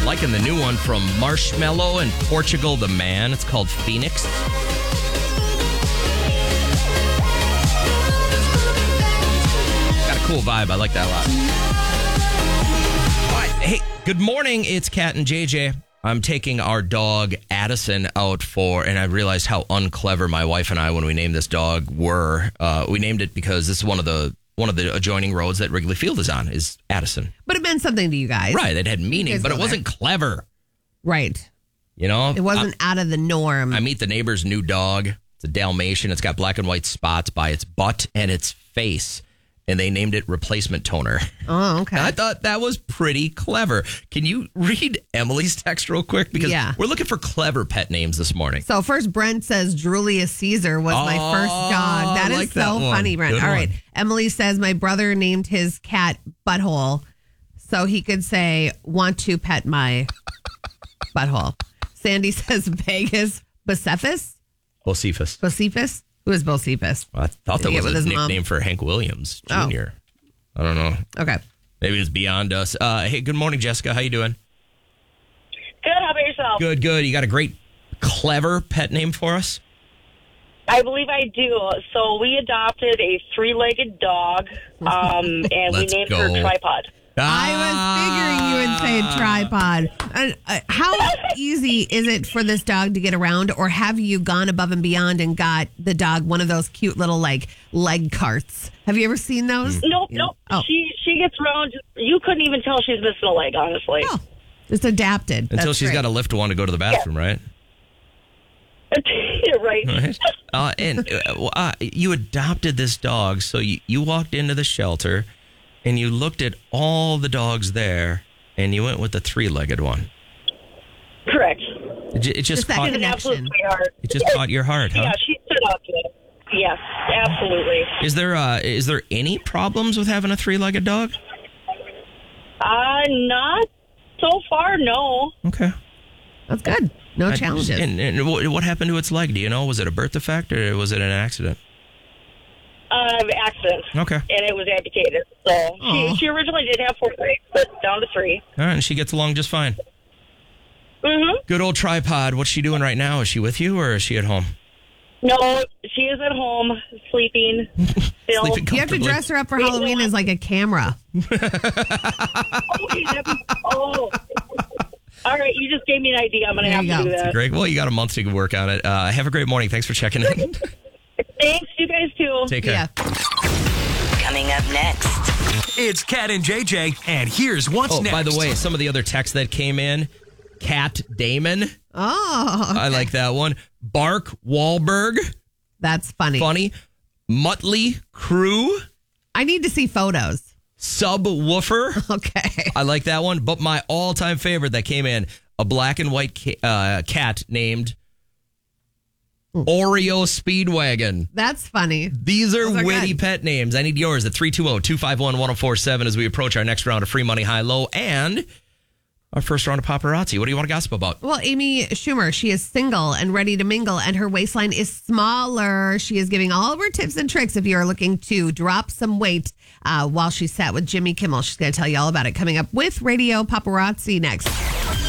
Liking the new one from Marshmello and Portugal the Man. It's called Phoenix. Got a cool vibe. I like that a lot. All right. Hey, good morning. It's Kat and JJ. I'm taking our dog Addison out and I realized how unclever my wife and I, when we named this dog, were. We named it because this is one of the adjoining roads that Wrigley Field is on, is Addison. But it meant something to you guys. Right. It had meaning, but it wasn't clever. Right. You know? It wasn't out of the norm. I meet the neighbor's new dog. It's a Dalmatian. It's got black and white spots by its butt and its face. And they named it Replacement Toner. Oh, okay. I thought that was pretty clever. Can you read Emily's text real quick? Because we're looking for clever pet names this morning. So first, Brent says Julius Caesar was my first dog. That is so funny, Brent. Good All right. one. Emily says my brother named his cat Butthole so he could say, want to pet my butthole. Sandy says Vegas Bocephus. Bocephus. Who is Bocephus? Well, I thought that was a nickname for Hank Williams Jr. I don't know. Okay. Maybe it's beyond us. Hey, good morning, Jessica. How you doing? Good. How about yourself? Good. You got a great, clever pet name for us? I believe I do. So we adopted a 3-legged dog, and we named her Tripod. I was figuring you would say tripod. How easy is it for this dog to get around, or have you gone above and beyond and got the dog one of those cute little leg carts? Have you ever seen those? Nope. Oh. She gets around. You couldn't even tell she's missing a leg, honestly. Oh, it's adapted. Until she's got to lift one to go to the bathroom, right? Right. And you adopted this dog, so you walked into the shelter and you looked at all the dogs there, and you went with the 3-legged one. Correct. It just caught your heart, huh? Yeah, she stood up to it. Yes, absolutely. Is there any problems with having a 3-legged dog? Not so far, no. Okay. That's good. No challenges. And what happened to its leg? Do you know? Was it a birth defect or was it an accident? Accident. Okay. And it was amputated. So she originally did have 4 legs, but down to 3. All right, and she gets along just fine. Mm-hmm. Good old Tripod. What's she doing right now? Is she with you or is she at home? No, she is at home sleeping. Still. You have to dress her up for Halloween as like a camera. All right, you just gave me an idea. I'm going to have to do that. Great. Well, you got a month to work on it. Have a great morning. Thanks for checking in. Thanks, you guys too. Take care. Yeah. Coming up next. It's Kat and JJ, and here's what's next. By the way, some of the other texts that came in, Cat Damon. Oh. Okay. I like that one. Bark Wahlberg. That's funny. Muttley Crew. I need to see photos. Subwoofer. Okay. I like that one. But my all-time favorite that came in, a black and white cat named Oreo Speedwagon. That's funny. These are witty good. pet names. I need yours at 320-251-1047 as we approach our next round of free money high-low and our first round of paparazzi. What do you want to gossip about? Well, Amy Schumer, she is single and ready to mingle, and her waistline is smaller. She is giving all of her tips and tricks if you are looking to drop some weight while she sat with Jimmy Kimmel. She's going to tell you all about it coming up with Radio Paparazzi next.